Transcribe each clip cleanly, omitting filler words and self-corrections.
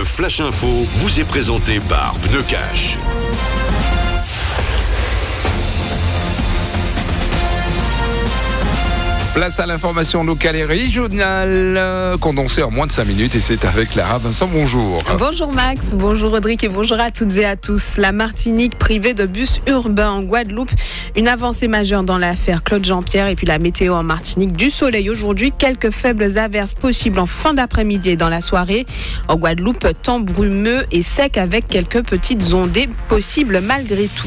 Flash Info vous est présenté par Pneu Cash. Place à l'information locale et régionale, condensée en moins de 5 minutes, et c'est avec Clara Vincent. Bonjour. Bonjour Max, bonjour Audric et bonjour à toutes et à tous. La Martinique privée de bus urbains en Guadeloupe, une avancée majeure dans l'affaire Claude Jean-Pierre. Et puis la météo en Martinique, du soleil aujourd'hui, quelques faibles averses possibles en fin d'après-midi et dans la soirée. En Guadeloupe, temps brumeux et sec avec quelques petites ondées possibles malgré tout.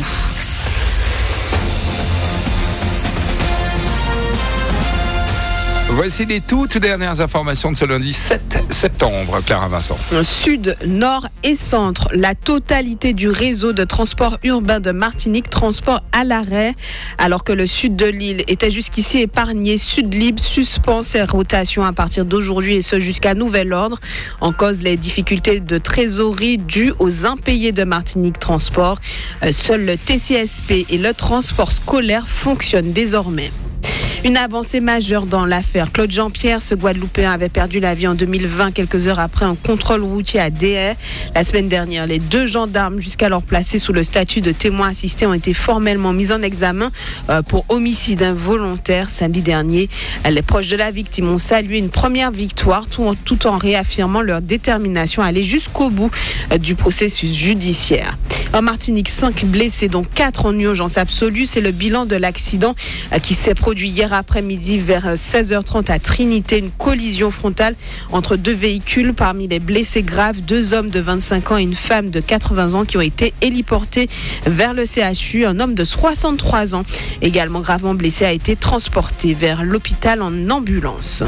Voici les toutes dernières informations de ce lundi 7 septembre, Clara Vincent. Sud, nord et centre, la totalité du réseau de transport urbain de Martinique, transport à l'arrêt. Alors que le sud de l'île était jusqu'ici épargné, Sud Libre suspend ses rotations à partir d'aujourd'hui et ce jusqu'à nouvel ordre. En cause, les difficultés de trésorerie dues aux impayés de Martinique Transport. Seul le TCSP et le transport scolaire fonctionnent désormais. Une avancée majeure dans l'affaire Claude Jean-Pierre. Ce Guadeloupéen avait perdu la vie en 2020, quelques heures après un contrôle routier à Déhay. La semaine dernière, les 2 gendarmes, jusqu'alors placés sous le statut de témoins assistés, ont été formellement mis en examen pour homicide involontaire samedi dernier. Les proches de la victime ont salué une première victoire tout en réaffirmant leur détermination à aller jusqu'au bout du processus judiciaire. En Martinique, 5 blessés, dont 4 en urgence absolue. C'est le bilan de l'accident qui s'est produit hier après-midi vers 16h30 à Trinité. Une collision frontale entre 2 véhicules. Parmi les blessés graves, 2 hommes de 25 ans et une femme de 80 ans qui ont été héliportés vers le CHU. Un homme de 63 ans, également gravement blessé, a été transporté vers l'hôpital en ambulance.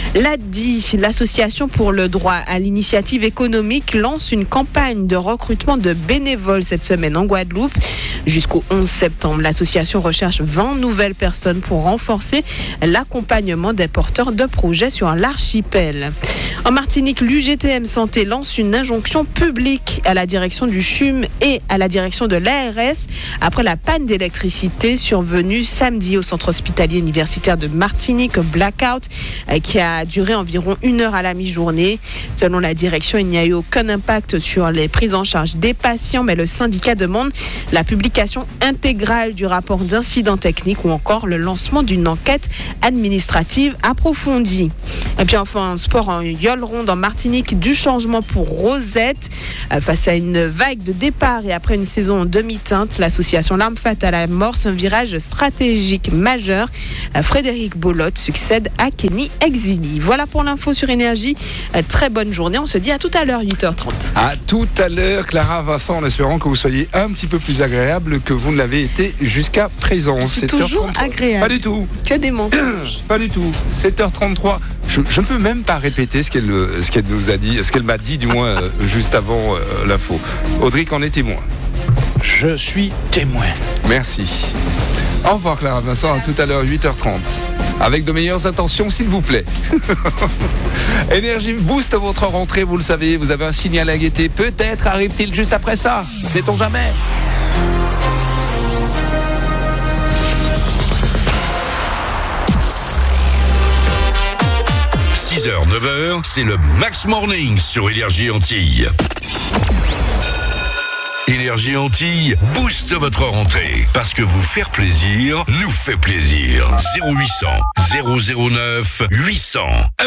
L'ADI, l'association pour le droit à l'initiative économique, lance une campagne de recrutement de bénévoles cette semaine en Guadeloupe. Jusqu'au 11 septembre, l'association recherche 20 nouvelles personnes pour renforcer l'accompagnement des porteurs de projets sur l'archipel. En Martinique, l'UGTM Santé lance une injonction publique à la direction du CHUM et à la direction de l'ARS après la panne d'électricité survenue samedi au centre hospitalier universitaire de Martinique, blackout, qui a duré environ 1 heure à la mi-journée. Selon la direction, il n'y a eu aucun impact sur les prises en charge des patients, mais le syndicat demande la publication intégrale du rapport d'incident technique ou encore le lancement d'une enquête administrative approfondie. Et puis enfin, un sport en yole ronde en Martinique, du changement pour Rosette. Face à une vague de départ et après une saison en demi-teinte, l'association L'Arme Fatale amorce un virage stratégique majeur. Frédéric Bolotte succède à Kenny Exili. Voilà pour l'info sur Énergie. Très bonne journée. On se dit à tout à l'heure, 8h30. À tout à l'heure, Clara Vincent, en espérant que vous soyez un petit peu plus agréable que vous ne l'avez été jusqu'à présent. C'est toujours agréable. Pas du tout. Que des mensonges. Pas du tout. 7h33. Je ne peux même pas répéter ce qu'elle nous a dit, ce qu'elle m'a dit du moins juste avant l'info. Audrey, qu'en est témoin? Je suis témoin. Merci. Au revoir Clara Vincent, à tout à l'heure, 8h30. Avec de meilleures intentions, s'il vous plaît. Énergie booste votre rentrée, vous le savez, vous avez un signal à guetter. Peut-être arrive-t-il juste après ça. Sait-on jamais? – 6h, 9h, c'est le Max Morning sur Énergie Antilles. Énergie Antilles booste votre rentrée. Parce que vous faire plaisir nous fait plaisir. 0800 009 800.